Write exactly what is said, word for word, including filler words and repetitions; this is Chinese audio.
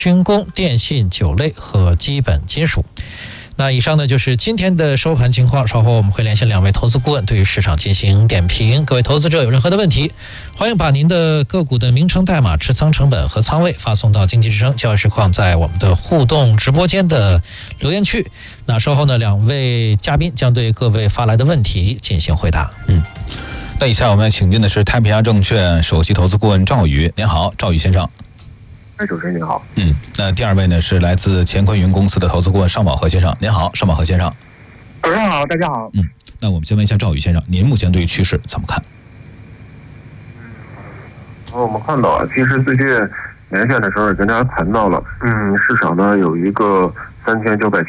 军工、电信、酒类和基本金属。那以上呢就是今天的收盘情况，稍后我们会连线两位投资顾问对于市场进行点评。各位投资者有任何的问题，欢迎把您的个股的名称、代码、持仓成本和仓位发送到经济之声交易实况在我们的互动直播间的留言区。那稍后呢，两位嘉宾将对各位发来的问题进行回答。 嗯，那以下我们请进的是太平洋证券首席投资顾问赵宇，您好，赵宇先生。 哎，主持人您好。 嗯，那第二位呢是来自乾坤云公司的投资顾问邵宝和先生，您好，邵宝和先生。 主持人好，大家好。 嗯，那我们先问一下赵宇先生，您目前对于趋势怎么看？ 我们看到啊，其实最近连线的时候也跟大家谈到了，嗯，市场呢有一个三千九百